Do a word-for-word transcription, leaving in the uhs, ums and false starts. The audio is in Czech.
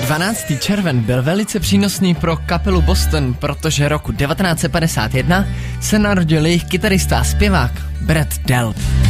dvanáctého červen byl velice přínosný pro kapelu Boston, protože roku devatenáct set padesát jedna se narodil jejich kytarista a zpěvák Brett Delp.